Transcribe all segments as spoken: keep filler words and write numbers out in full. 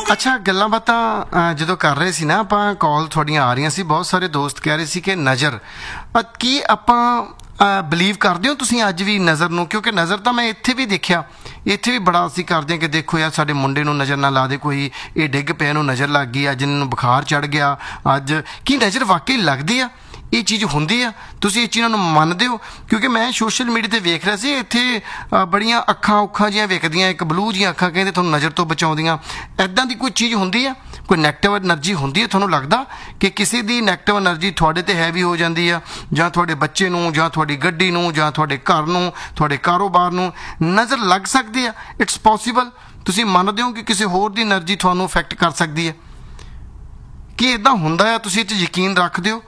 ਅੱਛਾ, ਗੱਲਾਂ ਬਾਤਾਂ ਜਦੋਂ ਕਰ ਰਹੇ ਸੀ ਨਾ ਆਪਾਂ, ਕਾਲ ਤੁਹਾਡੀਆਂ ਆ ਰਹੀਆਂ ਸੀ, ਬਹੁਤ ਸਾਰੇ ਦੋਸਤ ਕਹਿ ਰਹੇ ਸੀ ਕਿ ਨਜ਼ਰ, ਕੀ ਆਪਾਂ ਬਿਲੀਵ ਕਰਦੇ ਹੋ ਤੁਸੀਂ ਅੱਜ ਵੀ ਨਜ਼ਰ ਨੂੰ? ਕਿਉਂਕਿ ਨਜ਼ਰ ਤਾਂ ਮੈਂ ਇੱਥੇ ਵੀ ਦੇਖਿਆ, ਇੱਥੇ ਵੀ ਬੜਾ ਅਸੀਂ ਕਰਦੇ ਹਾਂ ਕਿ ਦੇਖੋ ਯਾਰ ਸਾਡੇ ਮੁੰਡੇ ਨੂੰ ਨਜ਼ਰ ਨਾ ਲਾ ਦੇ ਕੋਈ, ਇਹ ਡਿੱਗ ਪਿਆ ਨੂੰ ਨਜ਼ਰ ਲੱਗ ਗਈ, ਅੱਜ ਇਹਨਾਂ ਨੂੰ ਬੁਖਾਰ ਚੜ੍ਹ ਗਿਆ। ਅੱਜ ਕੀ ਨਜ਼ਰ ਵਾਕਈ ਲੱਗਦੀ ਆ? ਇਹ ਚੀਜ਼ ਹੁੰਦੀ ਆ? ਤੁਸੀਂ ਇਹ ਚੀਜ਼ਾਂ ਨੂੰ ਮੰਨਦੇ ਹੋ? ਕਿਉਂਕਿ ਮੈਂ ਸੋਸ਼ਲ ਮੀਡੀਆ 'ਤੇ ਵੇਖ ਰਿਹਾ ਸੀ, ਇੱਥੇ ਬੜੀਆਂ ਅੱਖਾਂ ਉੱਖਾਂ ਜਿਹੀਆਂ ਵਿਕਦੀਆਂ, ਇੱਕ ਬਲੂ ਜਿਹੀਆਂ ਅੱਖਾਂ ਕਹਿੰਦੇ ਤੁਹਾਨੂੰ ਨਜ਼ਰ ਤੋਂ ਬਚਾਉਂਦੀਆਂ। ਇੱਦਾਂ ਦੀ ਕੋਈ ਚੀਜ਼ ਹੁੰਦੀ ਆ? ਕੋਈ ਨੈਗੇਟਿਵ ਐਨਰਜੀ ਹੁੰਦੀ ਹੈ? ਤੁਹਾਨੂੰ ਲੱਗਦਾ ਕਿ ਕਿਸੇ ਦੀ ਨੈਗੇਟਿਵ ਐਨਰਜੀ ਤੁਹਾਡੇ 'ਤੇ ਹੈਵੀ ਹੋ ਜਾਂਦੀ ਆ, ਜਾਂ ਤੁਹਾਡੇ ਬੱਚੇ ਨੂੰ, ਜਾਂ ਤੁਹਾਡੀ ਗੱਡੀ ਨੂੰ, ਜਾਂ ਤੁਹਾਡੇ ਘਰ ਨੂੰ, ਤੁਹਾਡੇ ਕਾਰੋਬਾਰ ਨੂੰ ਨਜ਼ਰ ਲੱਗ ਸਕਦੀ ਆ? It's possible? ਤੁਸੀਂ ਮੰਨਦੇ ਹੋ ਕਿ ਕਿਸੇ ਹੋਰ ਦੀ ਐਨਰਜੀ ਤੁਹਾਨੂੰ ਅਫੈਕਟ ਕਰ ਸਕਦੀ ਹੈ? ਕੀ ਇੱਦਾਂ ਹੁੰਦਾ ਆ? ਤੁਸੀਂ ਇਹ 'ਚ ਯਕੀਨ ਰੱਖਦੇ ਹੋ?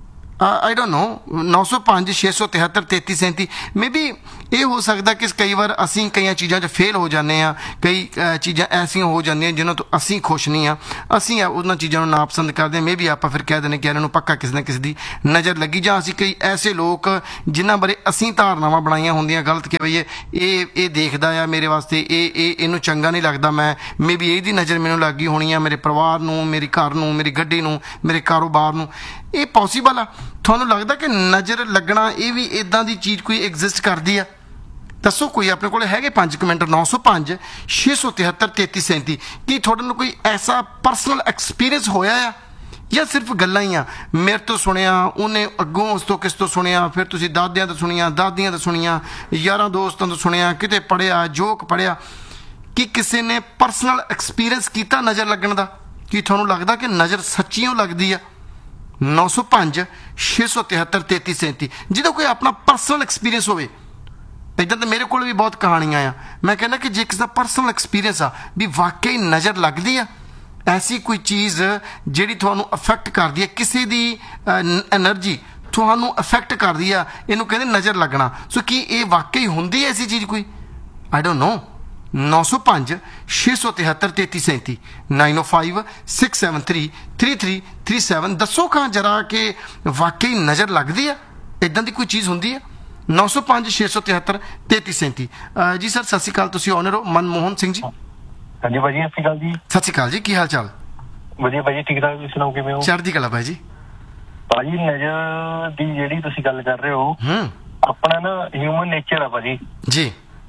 I don't know. ਨੌ ਸੌ ਪੰਜ ਛੇ ਸੌ ਤਿਹੱਤਰ ਤੇਤੀ ਸੈਂਤੀ ਮੇ ਬੀ ਇਹ ਹੋ ਸਕਦਾ ਕਿ ਕਈ ਵਾਰ ਅਸੀਂ ਕਈਆਂ ਚੀਜ਼ਾਂ 'ਚ ਫੇਲ ਹੋ ਜਾਂਦੇ ਹਾਂ, ਕਈ ਚੀਜ਼ਾਂ ਐਸੀਆਂ ਹੋ ਜਾਂਦੀਆਂ ਜਿਨ੍ਹਾਂ ਤੋਂ ਅਸੀਂ ਖੁਸ਼ ਨਹੀਂ ਹਾਂ, ਅਸੀਂ ਉਹਨਾਂ ਚੀਜ਼ਾਂ ਨੂੰ ਨਾਪਸੰਦ ਕਰਦੇ ਹਾਂ। ਮੇ ਬੀ ਆਪਾਂ ਫਿਰ ਕਹਿ ਦਿੰਦੇ ਕਿ ਇਹਨਾਂ ਨੂੰ ਪੱਕਾ ਕਿਸੇ ਨਾ ਕਿਸੇ ਦੀ ਨਜ਼ਰ ਲੱਗੀ, ਜਾਂ ਅਸੀਂ ਕਈ ਐਸੇ ਲੋਕ ਜਿਨ੍ਹਾਂ ਬਾਰੇ ਅਸੀਂ ਧਾਰਨਾਵਾਂ ਬਣਾਈਆਂ ਹੁੰਦੀਆਂ ਗਲਤ ਕਿ ਬਈ ਇਹ ਇਹ ਦੇਖਦਾ ਆ ਮੇਰੇ ਵਾਸਤੇ, ਇਹ ਇਹ ਇਹਨੂੰ ਚੰਗਾ ਨਹੀਂ ਲੱਗਦਾ, ਮੈਂ ਮੇ ਬੀ ਇਹਦੀ ਨਜ਼ਰ ਮੈਨੂੰ ਲੱਗ ਗਈ ਹੋਣੀ ਆ, ਮੇਰੇ ਪਰਿਵਾਰ ਨੂੰ, ਮੇਰੇ ਘਰ ਨੂੰ, ਮੇਰੀ ਗੱਡੀ ਨੂੰ, ਮੇਰੇ ਕਾਰੋਬਾਰ ਨੂੰ। ਇਹ ਪੋਸੀਬਲ ਆ? ਤੁਹਾਨੂੰ ਲੱਗਦਾ ਕਿ ਨਜ਼ਰ ਲੱਗਣਾ ਇਹ ਵੀ ਇੱਦਾਂ ਦੀ ਚੀਜ਼ ਕੋਈ ਐਗਜ਼ਿਸਟ ਕਰਦੀ ਆ? ਦੱਸੋ, ਕੋਈ ਆਪਣੇ ਕੋਲ ਹੈਗੇ ਪੰਜ ਕੁ ਮਿੰਟ? ਨੌ ਸੌ ਪੰਜ ਛੇ ਸੌ ਤਿਹੱਤਰ ਤੇਤੀ ਸੈਂਤੀ ਕੀ ਤੁਹਾਡੇ ਨੂੰ ਕੋਈ ਐਸਾ ਪਰਸਨਲ ਐਕਸਪੀਰੀਅੰਸ ਹੋਇਆ ਆ, ਜਾਂ ਸਿਰਫ ਗੱਲਾਂ ਹੀ ਆ? ਮੇਰੇ ਤੋਂ ਸੁਣਿਆ, ਉਹਨੇ ਅੱਗੋਂ ਉਸ ਤੋਂ ਕਿਸ ਤੋਂ ਸੁਣਿਆ, ਫਿਰ ਤੁਸੀਂ ਦਾਦਿਆਂ ਤੋਂ ਸੁਣੀਆਂ, ਦਾਦੀਆਂ ਤੋਂ ਸੁਣੀਆਂ, ਯਾਰਾਂ ਦੋਸਤਾਂ ਤੋਂ ਸੁਣਿਆ, ਕਿਤੇ ਪੜ੍ਹਿਆ, ਜੋਕ ਪੜ੍ਹਿਆ, ਕਿ ਕਿਸੇ ਨੇ ਪਰਸਨਲ ਐਕਸਪੀਰੀਅੰਸ ਕੀਤਾ ਨਜ਼ਰ ਲੱਗਣ ਦਾ? ਕੀ ਤੁਹਾਨੂੰ ਲੱਗਦਾ ਕਿ ਨਜ਼ਰ ਸੱਚੀਓ ਲੱਗਦੀ ਆ? ਨੌ ਸੌ ਪੰਜ ਛੇ ਸੌ ਤਿਹੱਤਰ ਤੇਤੀ ਸੈਂਤੀ ਜਿਹਦਾ ਕੋਈ ਆਪਣਾ ਪਰਸਨਲ ਐਕਸਪੀਰੀਅੰਸ ਹੋਵੇ। ਇੱਦਾਂ ਤਾਂ ਮੇਰੇ ਕੋਲ ਵੀ ਬਹੁਤ ਕਹਾਣੀਆਂ ਆ। ਮੈਂ ਕਹਿੰਦਾ ਕਿ ਜੇ ਕਿਸੇ ਦਾ ਪਰਸਨਲ ਐਕਸਪੀਰੀਅੰਸ ਆ ਵੀ ਵਾਕਈ ਨਜ਼ਰ ਲੱਗਦੀ ਆ, ਐਸੀ ਕੋਈ ਚੀਜ਼ ਜਿਹੜੀ ਤੁਹਾਨੂੰ ਅਫੈਕਟ ਕਰਦੀ ਹੈ, ਕਿਸੇ ਦੀ ਐਨਰਜੀ ਤੁਹਾਨੂੰ ਅਫੈਕਟ ਕਰਦੀ ਆ, ਇਹਨੂੰ ਕਹਿੰਦੇ ਨਜ਼ਰ ਲੱਗਣਾ। ਸੋ ਕੀ ਇਹ ਵਾਕਈ ਹੁੰਦੀ ਹੈ ਐਸੀ ਚੀਜ਼ ਕੋਈ? I don't know. ਨੌ ਸੌ ਪੰਜ ਛੇ ਸੌ ਤਿਹੱਤਰ ਤੇਤੀ ਸੈਂਤੀ ਨਾਈਨ ਓ five six seven three three three three seven ਦੱਸੋ ਖਾਂ ਜਰਾ ਕਿ ਵਾਕਈ ਨਜ਼ਰ ਲੱਗਦੀ ਆ? ਇੱਦਾਂ ਦੀ ਕੋਈ ਚੀਜ਼ ਹੁੰਦੀ ਆ? ਨੌ ਸੌ ਪੰਜ ਛੇ ਸੌ ਤਿਹੱਤਰ ਤੇਤੀ ਸੈਂਤੀ। ਜੀ ਸਰ, ਸਤਿ ਸ਼੍ਰੀ ਅਕਾਲ। ਤੁਸੀਂ ਓਨਰ ਹੋ ਮਨਮੋਹਨ ਸਿੰਘ ਜੀ? ਹਾਂਜੀ ਭਾਜੀ, ਸਤਿ ਸ਼੍ਰੀ ਅਕਾਲ ਜੀ। ਸਤਿ ਸ਼੍ਰੀ ਅਕਾਲ ਜੀ, ਕੀ ਹਾਲ ਚਾਲ? ਵਧੀਆ ਭਾਜੀ, ਠੀਕ ਠਾਕ। ਤੁਸੀਂ ਸੁਣਾਓ, ਕਿਵੇਂ ਹੋ? ਚੜ੍ਹਦੀ ਕਲਾ ਭਾਈ ਜੀ। ਭਾਜੀ ਨਜ਼ਰ ਦੀ ਜਿਹੜੀ ਤੁਸੀਂ ਗੱਲ ਕਰ ਰਹੇ ਹੋ, ਹੂੰ, ਆਪਣਾ ਨਾ ਹਿਊਮਨ ਨੇਚਰ ਆ ਭਾਜੀ ਜੀ,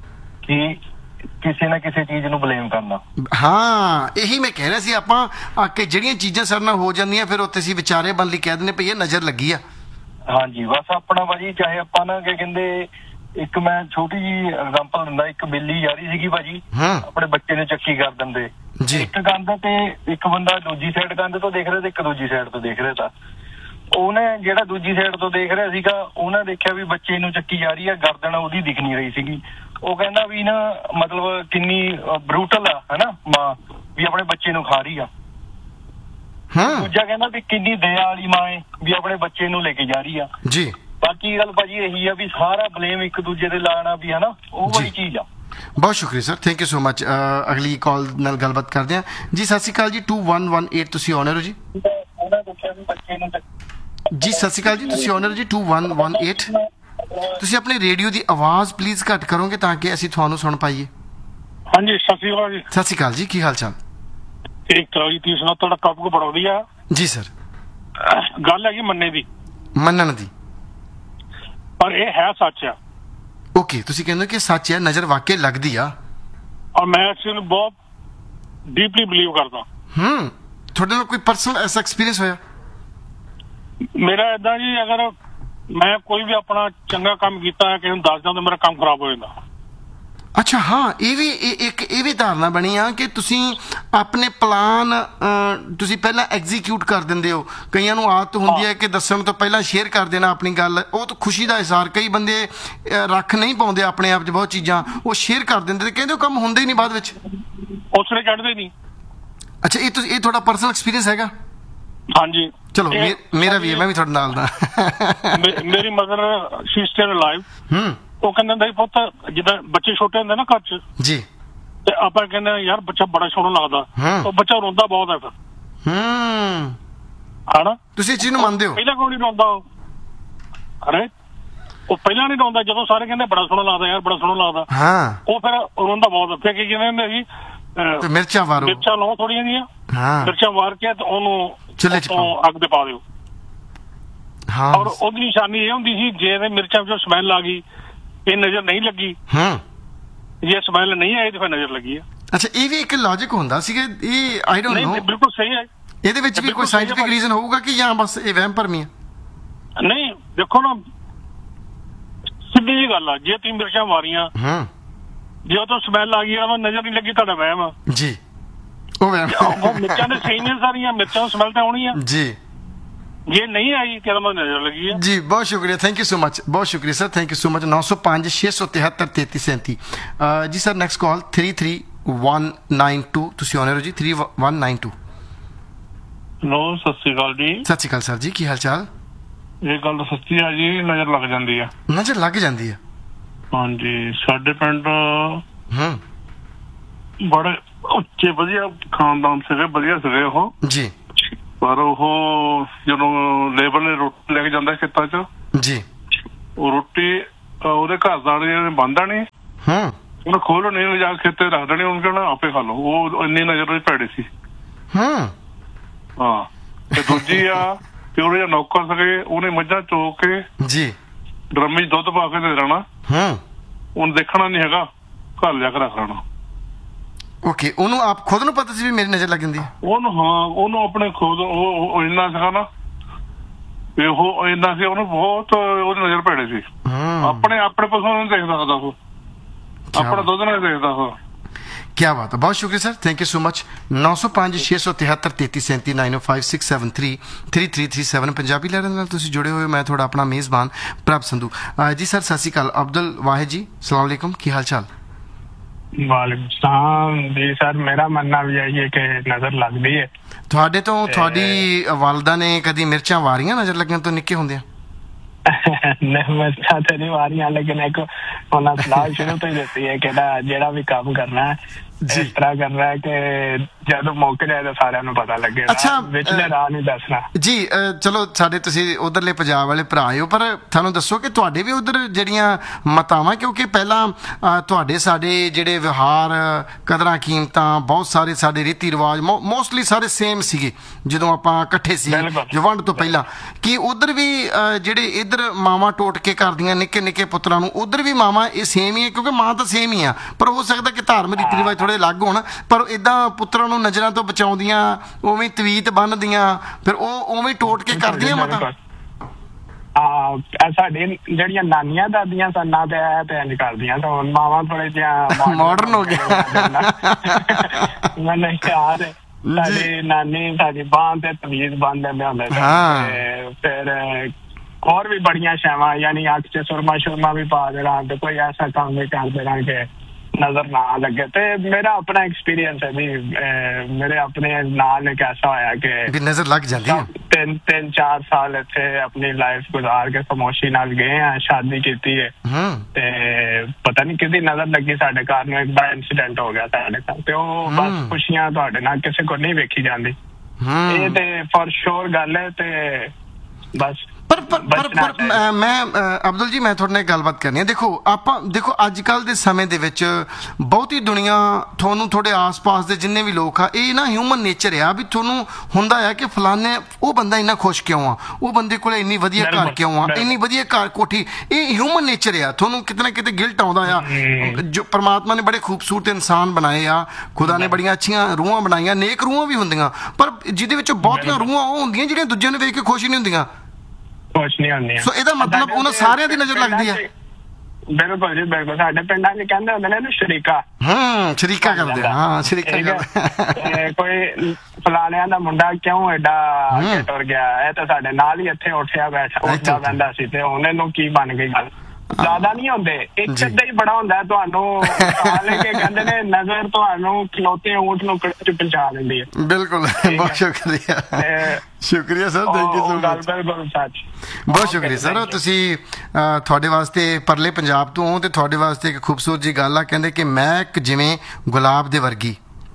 ਕਿ ਕਿਸੇ ਨਾ ਕਿਸੇ ਚੀਜ਼ ਨੂੰ ਬਲੇਮ ਕਰਨਾ। ਹਾਂ, ਇਹੀ ਮੈਂ ਕਹਿ ਰਿਹਾ ਸੀ। ਆਪਾਂ ਆ ਕੇ ਜਿਹੜੀਆਂ ਚੀਜ਼ਾਂ ਸਾਡੇ ਨਾਲ ਹੋ ਜਾਂਦੀਆਂ, ਫਿਰ ਉੱਥੇ ਅਸੀਂ ਵਿਚਾਰੇ ਬਣ ਲਈ ਕਹਿ ਦਿੰਦੇ ਪਈ ਇਹ ਨਜ਼ਰ ਲੱਗੀ ਆ। ਹਾਂਜੀ, ਬਸ ਆਪਣਾ ਭਾਜੀ, ਚਾਹੇ ਆਪਾਂ ਨਾ ਕੀ ਕਹਿੰਦੇ, ਇੱਕ ਮੈਂ ਛੋਟੀ ਜੀ ਐਗਜ਼ਾਮਪਲ ਦਿੰਦਾ। ਇੱਕ ਬਿੱਲੀ ਜਾ ਰਹੀ ਸੀਗੀ ਭਾਜੀ, ਆਪਣੇ ਬੱਚੇ ਨੂੰ ਚੱਕੀ ਕਰ ਦਿੰਦੇ ਜੀ। ਇੱਕ ਕੰਧ ਤੇ ਇੱਕ ਬੰਦਾ ਦੂਜੀ ਸਾਈਡ ਕੰਧ ਤੋਂ ਦੇਖ ਰਿਹਾ ਤੇ ਇੱਕ ਦੂਜੀ ਸਾਈਡ ਤੋਂ ਦੇਖ ਰਿਹਾ। ਤਾਂ ਉਹਨੇ ਜਿਹੜਾ ਦੂਜੀ ਸਾਈਡ ਤੋਂ ਦੇਖ ਰਿਹਾ ਸੀਗਾ, ਉਹਨੇ ਦੇਖਿਆ ਵੀ ਬੱਚੇ ਨੂੰ ਚੱਕੀ ਜਾ ਰਹੀ ਆ, ਗਰਦਨ ਉਹਦੀ ਦਿਖ ਨਹੀਂ ਰਹੀ ਸੀਗੀ। ਉਹ ਕਹਿੰਦਾ ਵੀ ਨਾ ਮਤਲਬ ਕਿੰਨੀ ਬਰੂਟਲ ਆ, ਹਨਾ ਮਾਂ, ਵੀ ਆਪਣੇ ਬੱਚੇ ਨੂੰ ਖਾ ਰਹੀ ਆ। ਦੂਜਾ ਕਹਿੰਦਾ ਵੀ ਕਿੰਨੀ ਦਇਆ ਵਾਲੀ ਮਾਂ ਏ, ਵੀ ਆਪਣੇ ਬੱਚੇ ਨੂੰ ਲੈ ਕੇ ਜਾ ਰਹੀ ਆ ਜੀ। ਬਾਕੀ ਗੱਲ ਭਾਜੀ ਇਹੀ ਆ ਵੀ ਸਾਰਾ ਬਲੇਮ ਇੱਕ ਦੂਜੇ ਤੇ ਲਾਣਾ ਵੀ, ਹਨਾ, ਉਹ ਵਾਲੀ ਚੀਜ਼ ਆ। ਬਹੁਤ ਸ਼ੁਕਰੀਆ sir, thank you so much. ਅਗਲੀ ਕਾਲ ਨਾਲ ਗੱਲਬਾਤ ਕਰਦੇ ਹਾਂ ਜੀ। ਸਤਿ ਸ਼੍ਰੀ ਅਕਾਲ ਜੀ। ਟੂ ਵਨ ਵਨ ਏਟ ਤੁਸੀਂ ਓਨਰ ਹੋ ਜੀ? ਉਹਨੇ ਦੇਖਿਆ ਵੀ ਬੱਚੇ ਨੂੰ ਜੀ। ਸਤਿ ਸ਼੍ਰੀ ਅਕਾਲ ਜੀ, ਤੁਸੀਂ ਓਨਰ ਜੀ? ਟੂ ਵਨ ਵਨ ਏਟ ਤੁਸੀਂ ਆਪਣੇ ਰੇਡੀਓ ਦੀ ਆਵਾਜ਼ ਪਲੀਜ਼ ਘੱਟ ਕਰੋਗੇ ਤਾਂ ਕਿ ਅਸੀਂ ਤੁਹਾਨੂੰ ਸੁਣ ਪਾਈਏ। ਹਾਂਜੀ, ਸਤਿ ਸ਼੍ਰੀ ਅਕਾਲ ਜੀ। ਸਤਿ ਸ਼੍ਰੀ ਅਕਾਲ ਜੀ, ਕੀ ਹਾਲ ਚਾਲ? ਠੀਕ ਠਾਕ ਜੀ, ਤੁਸੀਂ ਸੁਣਾਓ? ਤੁਹਾਡਾ ਟੌਪਿਕ ਬੜਾ ਵਧੀਆ ਜੀ ਸਰ। ਗੱਲ ਹੈਗੀ ਮੰਨੇ ਦੀ, ਮੰਨਣ ਦੀ, ਪਰ ਇਹ ਹੈ ਸੱਚ ਆ। ਓਕੇ, ਤੁਸੀਂ ਕਹਿੰਦੇ ਕਿ ਸੱਚ ਹੈ, ਨਜ਼ਰ ਵਾਕਈ ਲੱਗਦੀ ਆ, ਔਰ ਮੈਂ ਇਸ ਨੂੰ ਬਹੁਤ ਡੀਪਲੀ ਬਿਲੀਵ ਕਰਦਾ। ਹੂੰ, ਤੁਹਾਡੇ ਨਾਲ ਕੋਈ ਪਰਸਨਲ ਐਸਾ ਐਕਸਪੀਰੀਅੰਸ ਹੋਇਆ? ਮੇਰਾ ਏਦਾਂ ਜੀ, ਅਗਰ ਮੈਂ ਕੋਈ ਵੀ ਆਪਣਾ ਚੰਗਾ ਕੰਮ ਕੀਤਾ ਹੈ, ਕਿਸੇ ਨੂੰ ਦੱਸਦਾ ਤਾਂ ਮੇਰਾ ਕੰਮ ਖਰਾਬ ਹੋ ਜਾਂਦਾ। ਅੱਛਾ, ਹਾਂ, ਇਹ ਵੀ ਇੱਕ ਇਹ ਵੀ ਧਾਰਨਾ ਬਣੀ ਆ ਕਿ ਤੁਸੀਂ ਆਪਣੇ ਪਲਾਨ ਤੁਸੀਂ ਪਹਿਲਾਂ ਐਗਜ਼ੀਕਿਊਟ ਕਰ ਦਿੰਦੇ ਹੋ। ਕਈਆਂ ਨੂੰ ਆਦਤ ਹੁੰਦੀ ਹੈ ਕਿ ਦੱਸਣ ਤੋਂ ਪਹਿਲਾਂ ਸ਼ੇਅਰ ਕਰ ਦੇਣਾ ਆਪਣੀ ਗੱਲ, ਉਹ ਤਾਂ ਖੁਸ਼ੀ ਦਾ ਇਜ਼ਹਾਰ। ਕਈ ਬੰਦੇ ਰੱਖ ਨਹੀਂ ਪਾਉਂਦੇ ਆਪਣੇ ਆਪ 'ਚ ਬਹੁਤ ਚੀਜ਼ਾਂ, ਉਹ ਸ਼ੇਅਰ ਕਰ ਦਿੰਦੇ ਤੇ ਕਹਿੰਦੇ ਉਹ ਕੰਮ ਹੁੰਦਾ ਹੀ ਨਹੀਂ ਬਾਅਦ ਵਿੱਚ, ਉਸਨੇ ਚੜ੍ਹਦੇ ਨਹੀਂ। ਅੱਛਾ, ਇਹ ਤੁਸੀਂ ਇਹ ਤੁਹਾਡਾ ਪਰਸਨਲ ਐਕਸਪੀਰੀਅੰਸ ਹੈਗਾ? ਹਾਂਜੀ, ਚਲੋ ਮੇਰਾ ਵੀ ਹੈ, ਮੈਂ ਵੀ ਤੁਹਾਡੇ ਨਾਲ ਦਾ। ਮੇਰੀ ਮਦਰ ਸ਼ੀ ਸਟਿਲ ਅਲਾਈਵ। ਹੂੰ, ਉਹ ਕਹਿੰਦੇ ਹੁੰਦੇ ਸੀ ਪੁੱਤ, ਜਿੱਦਾਂ ਬੱਚੇ ਛੋਟੇ ਹੁੰਦੇ ਨਾ ਘਰ 'ਚ ਜੀ, ਤੇ ਆਪਾਂ ਕਹਿੰਦੇ ਯਾਰ ਬੱਚਾ ਬੜਾ ਸੋਹਣਾ ਲੱਗਦਾ, ਉਹ ਬੱਚਾ ਰੋਂਦਾ ਬਹੁਤ ਹੈ ਫਿਰ, ਹੂੰ, ਹਨਾ? ਤੁਸੀਂ ਇਸ ਚੀਜ਼ ਨੂੰ ਮੰਨਦੇ ਹੋ? ਪਹਿਲਾਂ ਕਿਉਂ ਨਹੀਂ ਰੋਂਦਾ ਉਹ? ਅਰੇ ਉਹ ਪਹਿਲਾਂ ਨਹੀਂ ਰੋਂਦਾ ਜਦੋਂ ਸਾਰੇ ਕਹਿੰਦੇ ਬੜਾ ਸੋਹਣਾ ਲੱਗਦਾ, ਯਾਰ ਬੜਾ ਸੋਹਣਾ ਲੱਗਦਾ। ਹਾਂ, ਉਹ ਫਿਰ ਰੋਂਦਾ ਬਹੁਤ। ਫਿਰ ਕੀ ਕਹਿੰਦੇ ਹੁੰਦੇ ਸੀ, ਅਹ, ਤੇ ਮਿਰਚਾਂ ਵਾਰੋ। ਮਿਰਚਾਂ ਲਾਓ ਥੋੜੀਆਂ ਜੀਆਂ, ਹਾਂ ਮਿਰਚਾਂ ਵਾਰ ਕੇ ਤੇ ਉਹਨੂੰ ਚੁੱਲ੍ਹੇ 'ਚ ਉੱਤੋਂ ਪਾਓ। ਅੱਗ ਤੇ ਪਾ ਦਿਓ। ਹਾਂ ਔਰ ਉਹਦੀ ਨਿਸ਼ਾਨੀ ਇਹ ਹੁੰਦੀ ਸੀ, ਜੇ ਤੇ ਮਿਰਚਾਂ ਵਿੱਚੋਂ ਸਮੈਲ ਆ ਗਈ, ਇਹ ਨਜ਼ਰ ਨਹੀਂ ਲੱਗੀ, ਹੂੰ ਜੇ ਸਮੈਲ ਨਹੀਂ ਆਈ ਤੇ ਫਿਰ ਨਜ਼ਰ ਲੱਗੀ ਆ। ਅੱਛਾ, ਇਹ ਵੀ ਇੱਕ ਲੌਜੀਕ ਹੁੰਦਾ ਸੀਗਾ ਇਹ, ਆਈ ਡੋਨਟ ਨਹੀਂ ਨੋ ਬਿਲਕੁਲ ਸਹੀ ਹੈ। ਇਹਦੇ ਵਿੱਚ ਵੀ ਕੋਈ ਬਿਲਕੁਲ ਸਹੀ ਹੈ ਸਾਇੰਟੀਫਿਕ ਰੀਜ਼ਨ ਹੋਊਗਾ ਕਿ ਜਾਂ ਬਸ ਇਹ ਵਹਿਮ ਭਰਮੀ ਆ? ਨਹੀਂ ਦੇਖੋ ਨਾ, ਸਿੱਧੀ ਜੀ ਗੱਲ ਆ, ਜੇ ਤੁਸੀਂ ਮਿਰਚਾਂ ਮਾਰੀਆਂ, ਹੂੰ ਜੇ ਉਹ ਤੋਂ ਸਮੈਲ ਆ ਗਈ ਆ, ਨਜ਼ਰ ਨਹੀਂ ਲੱਗੀ, ਤੁਹਾਡਾ ਵਹਿਮ ਆ। ਜੀ, ਉਹ ਵਹਿਮ ਉਹ ਮਿਰਚਾਂ ਦੇ ਸਹੀ ਨੇ ਸਾਰੀਆਂ, ਮਿਰਚਾਂ ਨੂੰ ਸਮੈਲ ਤਾਂ ਆਉਣੀ ਆ। ਜੀ ਜੇ ਨਹੀਂ ਆਈ ਤੇ ਉਹਦਾ ਨਜ਼ਰ ਲੱਗੀ ਆ। ਜੀ, ਬਹੁਤ ਸ਼ੁਕਰੀਆ, ਥੈਂਕ ਯੂ ਸੋ ਮਚ, ਬਹੁਤ ਸ਼ੁਕਰੀਆ sir, thank you so much. ਨੌ ਸੌ ਪੰਜ ਛੇ ਸੌ ਤਿਹੱਤਰ ਤੇਤੀ ਸੈਂਤੀ। ਜੀ sir, next call three three one nine to, ਤੁਸੀਂ ਆਉਣੇ ਹੋ ਜੀ ਥ੍ਰੀ ਵਨ ਨਾਈਨ ਟੂ। ਲੋ, ਸਤਿ ਸ੍ਰੀ ਅਕਾਲ ਜੀ। ਸਤਿ ਸ਼੍ਰੀ ਅਕਾਲ ਸਰ ਜੀ, ਕੀ ਹਾਲ ਚਾਲ? ਇਹ ਗੱਲ ਤਾਂ ਸੱਚੀ ਆ ਜੀ, ਨਜ਼ਰ ਲੱਗ ਜਾਂਦੀ ਆ। ਨਜ਼ਰ ਲੱਗ ਜਾਂਦੀ ਹੈ? ਹਾਂਜੀ, ਸਾਡੇ ਪਿੰਡ ਹੂੰ ਬੜੇ ਉੱਚੇ ਵਧੀਆ ਖਾਨਦਾਨ ਸੀਗੇ, ਵਧੀਆ ਸੀਗੇ ਉਹ, ਜੀ ਪਰ ਉਹ ਜਦੋਂ ਲੇਬਰ ਨੇ ਰੋਟੀ ਲੈ ਕੇ ਜਾਂਦਾ ਖੇਤਾਂ 'ਚ, ਜੀ, ਉਹ ਰੋਟੀ ਅਹ ਉਹਦੇ ਘਰ ਦਾ ਨੇ ਬੰਦਾ ਨਹੀਂ, ਹੂੰ ਉਹਨੇ ਖੋਲੋ ਨਹੀਂ, ਜਾ ਕੇ ਖੇਤੇ ਰੱਖ ਦੇਣੀ, ਉਹਨੂੰ ਕਹਿਣਾ ਆਪੇ ਖਾ ਲਓ। ਉਹ ਇੰਨੀ ਨਜ਼ਰ ਉਹਦੀ ਭੈੜੀ ਸੀ। ਹੂੰ ਹਾਂ, ਤੇ ਦੂਜੀ ਆ ਤੇ ਉਹਦੇ ਜਿਹੜਾ ਨੌਕਰ ਸੀਗੇ, ਉਹਨੇ ਮੱਝਾਂ ਚੋ ਕੇ ਜੀ, ਡਰਮੀ 'ਚ ਦੁੱਧ ਪਾ ਕੇ ਦੇ ਦੇਣਾ, ਹੂੰ ਉਹਨੂੰ ਦੇਖਣਾ ਨਹੀਂ ਹੈਗਾ, ਘਰ ਲਿਆ ਕੇ ਰੱਖ ਲੈਣਾ। ਓਕੇ, ਉਹਨੂੰ ਆਪ ਖੁਦ ਨੂੰ ਪਤਾ ਸੀ ਵੀ ਮੇਰੀ ਨਜ਼ਰ ਲੱਗ ਜਾਂਦੀ ਹੈ? ਉਹਨੂੰ, ਹਾਂ ਉਹਨੂੰ ਆਪਣੇ ਖੁਦ ਉਹ ਉਹ ਇੰਨਾ ਸੀਗਾ ਨਾ, ਤੇ ਉਹ ਇੰਨਾ ਸੀ, ਉਹਨੂੰ ਬਹੁਤ ਉਹਦੀ ਨਜ਼ਰ ਭੈੜੀ ਸੀ। ਹੂੰ, ਆਪਣੇ ਆਪਣੇ ਪਸ਼ੂ ਨੂੰ ਦੇਖਦਾ ਹੁੰਦਾ ਉਹ, ਆਪਣਾ ਦੁੱਧ ਨਾਲ ਦੇਖਦਾ ਉਹ। क्या बात है, बहुत शुक्रिया sir, thank you so much. नौ सौ पाँच छे सौ तिहत्तर तेती सैंती नाइन ओ five six seven three three three three seven Punjabi लहर ਨਾਲ ਤੁਸੀਂ ਜੁੜੇ ਹੋਏ। ਮੈਂ ਤੁਹਾਡਾ ਆਪਣਾ ਮੇਜ਼ਬਾਨ ਪ੍ਰਭ ਸੰਧੂ ਜੀ। ਸਰ ਸਤਿ ਸ਼੍ਰੀ ਅਕਾਲ, ਅਬਦੁਲ ਵਾਹਿਦ ਜੀ, ਸਲਾਮ ਅਲੈਕੁਮ, ਕੀ ਹਾਲ ਚਾਲ? ਵਾਲੇਕੁਮ ਸਲਾਮ ਜੀ। ਸਰ ਮੇਰਾ ਮੰਨਣਾ ਵੀ ਹੈ ਕਿ ਨਜ਼ਰ ਲੱਗਦੀ ਹੈ। ਤੁਹਾਡੇ ਤੋਂ ਤੁਹਾਡੀ ਵਾਲਦਾ ਨੇ ਕਦੀ ਮਿਰਚਾਂ ਵਾਰੀਆਂ ਨਜ਼ਰ ਲੱਗਣ ਤੋਂ ਨਿੱਕੇ ਹੁੰਦੇ? ਨਹੀਂ, ਮਿਰਚਾਂ ਤੇ ਨਹੀਂ ਵਾਰੀਆਂ, ਲੇਕਿਨ ਇੱਕ ਉਹਨਾਂ ਸਲਾਹ ਸ਼ੁਰੂ ਤੋਂ ਹੀ ਦਿੱਤੀ ਹੈ ਕਿ ਜਿਹੜਾ ਵੀ ਕੰਮ ਕਰਨਾ ਹੈ ਇਸ ਤਰ੍ਹਾਂ ਕਰਨਾ ਹੈ ਕਿ ਜਦੋਂ ਮੁੱਕ ਜਾਏ ਤਾਂ ਸਾਰਿਆਂ ਨੂੰ ਪਤਾ ਲੱਗੇ। ਅੱਛਾ, ਵਿਚਲੇ ਰਾਹ ਨਹੀਂ ਦੱਸਣਾ ਜੀ। ਚਲੋ, ਸਾਡੇ ਤੁਸੀਂ ਉਧਰਲੇ ਪੰਜਾਬ ਵਾਲੇ ਭਰਾ ਹੋ, ਪਰ ਤੁਹਾਨੂੰ ਦੱਸੋ ਕਿ ਤੁਹਾਡੇ ਵੀ ਉਧਰ ਜਿਹੜੀਆਂ ਮਤਾਵਾਂ, ਕਿਉਂਕਿ ਪਹਿਲਾਂ ਤੁਹਾਡੇ ਸਾਡੇ ਜਿਹੜੇ ਵਿਵਹਾਰ, ਕਦਰਾਂ ਕੀਮਤਾਂ, ਬਹੁਤ ਸਾਰੇ ਸਾਡੇ ਰੀਤੀ ਰਿਵਾਜ ਮੋਸਟਲੀ ਸਾਰੇ ਸੇਮ ਸੀਗੇ ਜਦੋਂ ਆਪਾਂ ਇਕੱਠੇ ਸੀ, ਜੋ ਵੰਡ ਤੋਂ ਪਹਿਲਾਂ। ਕਿ ਉਧਰ ਵੀ ਜਿਹੜੇ ਇੱਧਰ ਮਾਵਾਂ ਟੋਟ ਕੇ ਕਰਦੀਆਂ ਨਿੱਕੇ ਨਿੱਕੇ ਪੁੱਤਰਾਂ ਨੂੰ, ਉਧਰ ਵੀ ਮਾਵਾਂ ਇਹ ਸੇਮ ਹੀ ਹੈ? ਕਿਉਂਕਿ ਮਾਂ ਤਾਂ ਸੇਮ ਹੀ ਆ, ਪਰ ਹੋ ਸਕਦਾ ਕਿ ਧਾਰਮਿਕ ਰੀਤੀ ਰਿਵਾਜ ਥੋੜੇ ਅਲੱਗ ਹੋਣ, ਪਰ ਇਦਾਂ ਪੁੱਤਰਾਂ ਨੂੰ ਨਜ਼ਰਾਂ ਤੋਂ ਬਚਾਉਂਦੀਆਂ, ਉਵੇਂ ਤਵੀਤ ਬੰਨ੍ਹਦੀਆਂ, ਫਿਰ ਉਹ ਉਵੇਂ ਟੋਟ ਕੇ ਕਰਦੀਆਂ ਮਤਾਂ? ਹਾਂ, ਸਾਡੇ ਜਿਹੜੀਆਂ ਨਾਨੀਆਂ ਦਾਦੀਆਂ ਸਨ ਨਾ ਤੇ ਇਹ ਤੇ ਇੰਝ ਕਰਦੀਆਂ, ਤਾਂ ਹੁਣ ਮਾਵਾਂ ਥੋੜੇ ਜਿਹਾ ਮਾਡਰਨ ਹੋ ਗਿਆ। ਮੈਨੂੰ ਯਾਦ ਹੈ ਸਾਡੀ ਨਾਨੀ ਸਾਡੀ ਬਾਂਹ ਤੇ ਤਵੀਤ ਬੰਨ ਲੈਂਦੇ ਹੁੰਦੇ ਸੀ, ਫਿਰ ਹੋਰ ਵੀ ਬੜੀਆਂ ਸ਼ੈਵਾਂ, ਯਾਨੀ ਅੱਖ 'ਚ ਸੁਰਮਾ ਸ਼ੁਰਮਾ ਵੀ ਪਾ ਦੇਣਾ, ਤੇ ਕੋਈ ਐਸਾ ਕੰਮ ਵੀ ਕਰ ਦੇਣਾ ਕਿ ਨਜ਼ਰ ਨਾ ਲੱਗੇ। ਤੇ ਮੇਰਾ ਆਪਣਾ ਐਕਸਪੀਰੀਅੰਸ ਹੈ ਵੀ, ਮੇਰੇ ਆਪਣੇ ਨਾਲ ਇੱਕ ਐਸਾ ਹੋਇਆ ਕਿ ਨਜ਼ਰ ਲੱਗ ਜਾਂਦੀ ਹੈ। ਤਿੰਨ ਤਿੰਨ ਚਾਰ ਸਾਲ ਇੱਥੇ ਆਪਣੀ ਲਾਈਫ ਗੁਜ਼ਾਰ ਕੇ ਖਾਮੋਸ਼ੀ ਨਾਲ ਗਏ ਆ, ਸ਼ਾਦੀ ਕੀਤੀ ਹੈ, ਤੇ ਪਤਾ ਨਹੀਂ ਕਿਹਦੀ ਨਜ਼ਰ ਲੱਗੀ, ਸਾਡੇ ਘਰ ਨੂੰ ਇੱਕ ਬੜਾ ਇੰਸੀਡੈਂਟ ਹੋ ਗਿਆ ਸਾਡੇ ਘਰ, ਤੇ ਉਹ ਬਸ ਖੁਸ਼ੀਆਂ ਤੁਹਾਡੇ ਨਾਲ ਕਿਸੇ ਕੋਲ ਨਹੀਂ ਵੇਖੀ ਜਾਂਦੀ। ਇਹ ਤੇ ਫॉर श्योर ਗੱਲ ਹੈ। ਤੇ ਬਸ ਪਰ ਪਰ ਪਰ ਮੈਂ ਅਬਦੁਲ ਜੀ, ਮੈਂ ਤੁਹਾਡੇ ਨਾਲ ਗੱਲਬਾਤ ਕਰਨੀ ਹੈ। ਦੇਖੋ, ਆਪਾਂ ਦੇਖੋ ਅੱਜ ਕੱਲ੍ਹ ਦੇ ਸਮੇਂ ਦੇ ਵਿੱਚ ਬਹੁਤੀ ਦੁਨੀਆ, ਤੁਹਾਨੂੰ ਤੁਹਾਡੇ ਆਸ-ਪਾਸ ਦੇ ਜਿੰਨੇ ਵੀ ਲੋਕ ਆ, ਇਹ ਨਾ ਹਿਊਮਨ ਨੇਚਰ ਆ ਵੀ ਤੁਹਾਨੂੰ ਹੁੰਦਾ ਆ ਕਿ ਫਲਾਣੇ ਉਹ ਬੰਦਾ ਇੰਨਾ ਖੁਸ਼ ਕਿਉਂ ਆ, ਉਹ ਬੰਦੇ ਕੋਲ ਇੰਨੀ ਵਧੀਆ ਘਰ ਕਿਉਂ ਆ, ਇੰਨੀ ਵਧੀਆ ਘਰ ਕੋਠੀ। ਇਹ ਹਿਊਮਨ ਨੇਚਰ ਆ, ਤੁਹਾਨੂੰ ਕਿਤੇ ਨਾ ਕਿਤੇ ਗਿਲਟ ਆਉਂਦਾ ਆ। ਜੋ ਪਰਮਾਤਮਾ ਨੇ ਬੜੇ ਖੂਬਸੂਰਤ ਇਨਸਾਨ ਬਣਾਏ ਆ, ਖੁਦਾ ਨੇ ਬੜੀਆਂ ਅੱਛੀਆਂ ਰੂਹਾਂ ਬਣਾਈਆਂ, ਨੇਕ ਰੂਹਾਂ ਵੀ ਹੁੰਦੀਆਂ, ਪਰ ਜਿਹਦੇ ਵਿੱਚ ਬਹੁਤੀਆਂ ਰੂਹਾਂ ਉਹ ਹੁੰਦੀਆਂ ਜਿਹੜੀਆਂ ਦੂਜਿਆਂ ਨੂੰ ਵੇਖ ਕੇ ਖੁਸ਼ ਨਹੀਂ ਹੁੰਦੀਆਂ। ਕੁਛ ਨਹੀਂ ਹੁੰਦੀਆਂ। ਸੋ ਇਹਦਾ ਮਤਲਬ ਉਹਨਾਂ ਸਾਰਿਆਂ ਦੀ ਨਜ਼ਰ ਲੱਗਦੀ ਹੈ। ਬਿਲਕੁਲ ਜੀ, ਬਿਲਕੁਲ। ਸਾਡੇ ਪਿੰਡਾਂ 'ਚ ਕਹਿੰਦੇ ਹੁੰਦੇ ਨੇ ਇਹਨੂੰ ਸ਼ਰੀਕਾ। ਹੂੰ, ਸ਼ਰੀਕਾ ਕਰਦੇ, ਹਾਂ ਸ਼ਰੀਕਾ ਕਰਦੇ। ਕੋਈ ਫਲਾਣਿਆਂ ਦਾ ਮੁੰਡਾ ਕਿਉਂ ਐਡਾ ਅੱਗੇ ਟੁਰ ਗਿਆ, ਇਹ ਤਾਂ ਸਾਡੇ ਨਾਲ ਹੀ ਇੱਥੇ ਉੱਠਿਆ ਬੈਠਾ ਉੱਠਦਾ ਬਹਿੰਦਾ ਸੀ, ਤੇ ਹੁਣ ਇਹਨੂੰ ਕੀ ਬਣ ਗਈ ਗੱਲ। ਜ਼ਿਆਦਾ ਨਹੀਂ ਹੁੰਦੇ, ਇੱਕ ਅੱਧਾ ਹੀ ਬੜਾ ਹੁੰਦਾ। ਤੁਹਾਨੂੰ ਲੈ ਕੇ ਕਹਿੰਦੇ ਨੇ ਨਜ਼ਰ ਤੁਹਾਨੂੰ ਖਲੋਤੇ ਊਂਠ ਨੂੰ ਕਿਹੜੇ ਚ ਪਹੁੰਚਾ ਦਿੰਦੀ ਹੈ। ਬਿਲਕੁਲ, ਬਹੁਤ ਸ਼ੁਕਰੀਆ, ਸ਼ੁਕਰੀਆ sir, thank you so much. ਬਿਲਕੁਲ ਸੱਚ, ਬਹੁਤ ਸ਼ੁਕਰੀਆ ਸਰ। ਤੁਸੀਂ ਤੁਹਾਡੇ ਵਾਸਤੇ ਪਰਲੇ ਪੰਜਾਬ ਤੋਂ, ਤੇ ਤੁਹਾਡੇ ਵਾਸਤੇ ਇੱਕ ਖੂਬਸੂਰਤ ਜੀ ਗੱਲ ਆ, ਕਹਿੰਦੇ ਕਿ ਮਹਿਕ ਜਿਵੇਂ ਗੁਲਾਬ ਦੇ ਵਰਗੀ,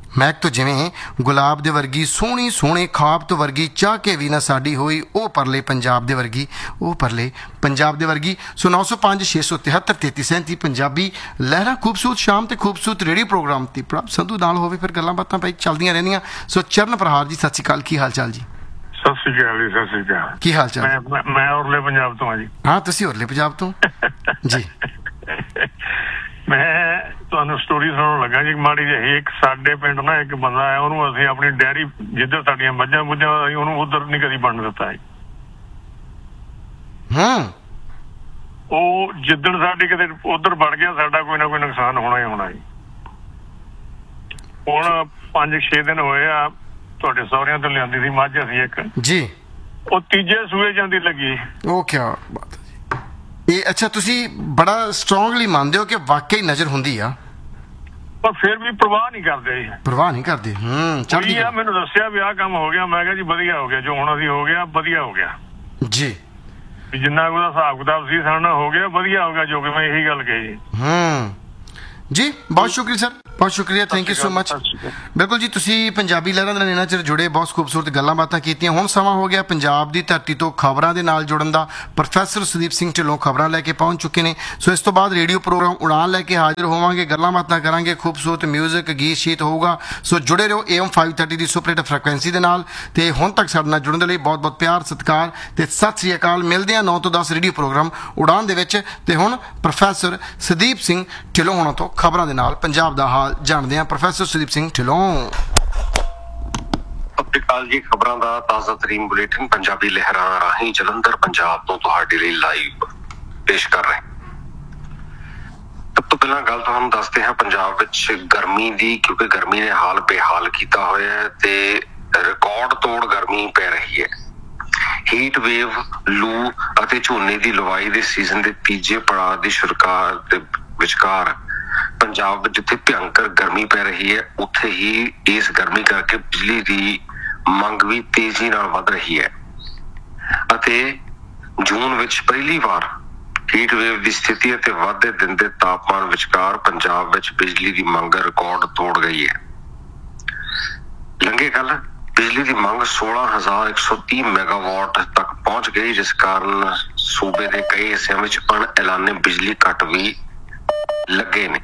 ਮਹਿਕ ਤੋਂ ਜਿਵੇਂ ਗੁਲਾਬ ਦੇ ਵਰਗੀ ਸੋਹਣੀ ਸੋਹਣੇ ਖਾਬ ਤੋਂ ਵਰਗੀ ਚਾਹ ਕੇ ਵੀ ਨਾ ਸਾਡੀ ਹੋਈ ਉਹ ਪਰਲੇ ਪੰਜਾਬ ਦੇ ਵਰਗੀ ਉਹ ਪਰਲੇ ਪੰਜਾਬ ਦੇ ਵਰਗੀ। ਸੋ ਨੌ ਸੌ ਪੰਜ ਛੇ ਸੌ ਤਿਹੱਤਰ ਤੇਤੀ ਸੈਂਤੀ ਪੰਜਾਬੀ ਲਹਿਰਾ ਖੂਬਸੂਰਤ ਸ਼ਾਮ ਤੇ ਖੂਬਸੂਰਤ ਰੇਡੀਓ ਪ੍ਰੋਗਰਾਮ ਤੇ ਪ੍ਰਭ ਸੰਧੂ ਨਾਲ ਹੋਵੇ ਫਿਰ ਗੱਲਾਂ ਬਾਤਾਂ ਭਾਈ ਚੱਲਦੀਆਂ ਰਹਿੰਦੀਆਂ। ਸੋ ਚਰਨ ਪ੍ਰਹਾਰ ਜੀ ਸਤਿ ਸ਼੍ਰੀ ਅਕਾਲ, ਕੀ ਹਾਲ ਚਾਲ ਜੀ? ਸਤਿ ਸ਼੍ਰੀ ਅਕਾਲ ਜੀ, ਸਤਿ ਸ਼੍ਰੀ ਅਕਾਲ। ਕੀ ਹਾਲ ਚਾਲ? ਮੈਂ ਮੈਂ ਉਰਲੇ ਪੰਜਾਬ ਤੋਂ ਹਾਂ ਜੀ। ਹਾਂ, ਤੁਸੀਂ ਉਰਲੇ ਪੰਜਾਬ ਤੋਂ ਜੀ। ਮੈਂ ਤੁਹਾਨੂੰ ਸਟੋਰੀ ਸੁਣਾਉਣ ਲੱਗਾ ਜੀ ਮਾੜੀ ਜਿਹੀ। ਇੱਕ ਸਾਡੇ ਪਿੰਡ ਨਾ ਇੱਕ ਬੰਦਾ ਹੈ, ਉਹਨੂੰ ਅਸੀਂ ਆਪਣੀ ਡੈਰੀ ਜਿੱਧਰ ਸਾਡੀਆਂ ਮੱਝਾਂ ਮੁੱਝਾਂ ਅਸੀਂ ਉਹਨੂੰ ਉਧਰ ਨਹੀਂ ਕਦੀ ਬਣ ਦਿੱਤਾ ਜੀ। ਹਾਂ, ਉਹ ਜਿੱਦਣ ਸਾਡੀ ਕਿਤੇ ਉਧਰ ਵੜ ਗਿਆ ਸਾਡਾ ਕੋਈ ਨਾ ਕੋਈ ਨੁਕਸਾਨ ਹੋਣਾ ਹੀ ਹੋਣਾ ਜੀ। ਹੁਣ ਪੰਜ ਛੇ ਦਿਨ ਹੋਏ ਆ, ਤੁਹਾਡੇ ਸਹੁਰਿਆਂ ਤੋਂ ਲਿਆਂਦੀ ਸੀ ਮੱਝ ਅਸੀਂ ਇੱਕ ਜੀ, ਉਹ ਤੀਜੇ ਸੂਏ ਜਾਂਦੀ ਲੱਗੀ। ਉਹ ਕੀ ਬਾਤ ਹੈ ਜੀ। ਇਹ ਅੱਛਾ, ਤੁਸੀਂ ਬੜਾ ਸਟਰੋਂਗਲੀ ਮੰਨਦੇ ਹੋ ਕਿ ਵਾਕਈ ਨਜ਼ਰ ਹੁੰਦੀ ਆ, ਪਰ ਫਿਰ ਵੀ ਪਰਵਾਹ ਨਹੀਂ ਕਰਦੇ ਜੀ, ਪਰਵਾਹ ਨਹੀਂ ਕਰਦੇ। ਹੂੰ, ਚੜ੍ਹਦੀ ਆ ਮੈਨੂੰ ਦੱਸਿਆ ਵੀ ਆਹ ਕੰਮ ਹੋ ਗਿਆ, ਮੈਂ ਕਿਹਾ ਜੀ ਵਧੀਆ ਹੋ ਗਿਆ, ਜੋ ਹੁਣ ਅਸੀਂ ਹੋ ਗਿਆ ਵਧੀਆ ਹੋ ਗਿਆ ਜੀ। ਵੀ ਜਿੰਨਾ ਉਹਦਾ ਹਿਸਾਬ ਕਿਤਾਬ ਸੀ ਸਾਡੇ ਨਾਲ ਹੋ ਗਿਆ, ਵਧੀਆ ਹੋ ਗਿਆ, ਜੋ ਕਿ ਮੈਂ ਇਹੀ ਗੱਲ ਕਹੀ ਜੀ। ਹੂੰ ਜੀ, ਬਹੁਤ ਸ਼ੁਕਰੀਆ ਸਰ, ਬਹੁਤ ਸ਼ੁਕਰੀਆ, ਥੈਂਕ ਯੂ ਸੋ ਮਚ। ਬਿਲਕੁਲ ਜੀ, ਤੁਸੀਂ ਪੰਜਾਬੀ ਲਹਿਰਾਂ ਦੇ ਨਾਲ ਇੰਨਾ ਚਿਰ ਜੁੜੇ, ਬਹੁਤ ਖੂਬਸੂਰਤ ਗੱਲਾਂ ਬਾਤਾਂ ਕੀਤੀਆਂ। ਹੁਣ ਸਮਾਂ ਹੋ ਗਿਆ ਪੰਜਾਬ ਦੀ ਧਰਤੀ ਤੋਂ ਖਬਰਾਂ ਦੇ ਨਾਲ ਜੁੜਨ ਦਾ। ਪ੍ਰੋਫੈਸਰ ਸੁਦੀਪ ਸਿੰਘ ਢਿੱਲੋਂ ਖਬਰਾਂ ਲੈ ਕੇ ਪਹੁੰਚ ਚੁੱਕੇ ਨੇ। ਸੋ ਇਸ ਤੋਂ ਬਾਅਦ ਰੇਡੀਓ ਪ੍ਰੋਗਰਾਮ ਉਡਾਨ ਲੈ ਕੇ ਹਾਜ਼ਰ ਹੋਵਾਂਗੇ, ਗੱਲਾਂ ਬਾਤਾਂ ਕਰਾਂਗੇ, ਖੂਬਸੂਰਤ ਮਿਊਜ਼ਿਕ ਗੀਤ ਸ਼ੀਤ ਹੋਊਗਾ। ਸੋ ਜੁੜੇ ਰਹੋ ਏ ਐਮ ਪੰਜ ਸੌ ਤੀਹ ਦੀ ਸੁਪਰਹਿਟ ਫ੍ਰੀਕੁਐਂਸੀ ਦੇ ਨਾਲ। ਤੇ ਹੁਣ ਤੱਕ ਸਾਡੇ ਨਾਲ ਜੁੜਨ ਦੇ ਲਈ ਬਹੁਤ ਬਹੁਤ ਪਿਆਰ, ਸਤਿਕਾਰ ਤੇ ਸਤਿ ਸ੍ਰੀ ਅਕਾਲ। ਮਿਲਦੇ ਹਾਂ ਨੌ ਤੋਂ ਦਸ ਰੇਡੀਓ ਪ੍ਰੋਗਰਾਮ ਉਡਾਨ ਦੇ ਵਿੱਚ। ਤੇ ਹੁਣ ਪ੍ਰੋਫੈਸਰ ਸੁਦੀਪ ਸਿੰਘ ਢਿੱਲੋਂ ਹੋਣਾ ਤੋਂ ਖਬਰਾਂ ਦੇ ਨਾਲ ਪੰਜਾਬ ਦਾ ਹਾਲ ਜਾਣਦੇ ਹਾਂ। ਪ੍ਰੋਫੈਸਰ ਸੁਦੀਪ ਸਿੰਘ ਢਿੱਲੋਂ। ਸਤਿ ਸ਼੍ਰੀ ਅਕਾਲ ਜੀ। ਖਬਰਾਂ ਦਾ ਤਾਜ਼ਾ ਤਰੀਨ ਬੁਲੇਟਿਨ ਪੰਜਾਬੀ ਲਹਿਰਾਂ ਰਾਹੀਂ ਜਲੰਧਰ ਪੰਜਾਬ ਤੋਂ ਤੁਹਾਡੇ ਲਈ ਲਾਈਵ ਪੇਸ਼ ਕਰ ਰਹੇ। ਸਭ ਤੋਂ ਪਹਿਲਾਂ ਗੱਲ ਤੁਹਾਨੂੰ ਦੱਸਦੇ ਹਾਂ ਪੰਜਾਬ ਵਿੱਚ ਗਰਮੀ ਦੀ, ਕਿਉਂਕਿ ਗਰਮੀ ਨੇ ਹਾਲ ਬੇਹਾਲ ਕੀਤਾ ਹੋਇਆ ਹੈ ਤੇ ਰਿਕਾਰਡ ਤੋੜ ਗਰਮੀ ਪੈ ਰਹੀ ਹੈ। ਹੀਟ ਵੇਵ, ਲੂ ਅਤੇ ਝੋਨੇ ਦੀ ਲਵਾਈ ਦੇ ਸੀਜ਼ਨ ਦੇ ਤੀਜੇ ਪੜਾਅ ਦੀ ਸ਼ੁਰੂਆਤ ਦੇ ਵਿਚਕਾਰ ਪੰਜਾਬ ਵਿੱਚ ਜਿੱਥੇ ਭਿਅੰਕਰ ਗਰਮੀ ਪੈ ਰਹੀ ਹੈ, ਉੱਥੇ ਹੀ ਇਸ ਗਰਮੀ ਕਰਕੇ ਬਿਜਲੀ ਦੀ ਮੰਗ ਵੀ ਤੇਜ਼ੀ ਨਾਲ ਵੱਧ ਰਹੀ ਹੈ ਅਤੇ ਜੂਨ ਵਿੱਚ ਪਹਿਲੀ ਵਾਰ ਹੀਟ ਵੇਵ ਦੀ ਸਥਿਤੀ ਅਤੇ ਵੱਧਦੇ ਦਿਨ ਦੇ ਤਾਪਮਾਨ ਵਿਚਕਾਰ ਪੰਜਾਬ ਵਿੱਚ ਬਿਜਲੀ ਦੀ ਮੰਗ ਰਿਕਾਰਡ ਤੋੜ ਗਈ ਹੈ। ਲੰਘੇ ਕੱਲ ਬਿਜਲੀ ਦੀ ਮੰਗ ਸੋਲਾਂ ਹਜ਼ਾਰ ਇੱਕ ਸੌ ਤੀਹ ਮੈਗਾਵਾਟ ਤੱਕ ਪਹੁੰਚ ਗਈ, ਜਿਸ ਕਾਰਨ ਸੂਬੇ ਦੇ ਕਈ ਹਿੱਸਿਆਂ ਵਿੱਚ ਅਣਐਲਾਨੇ ਬਿਜਲੀ ਕੱਟ ਵੀ ਲੱਗੇ ਨੇ।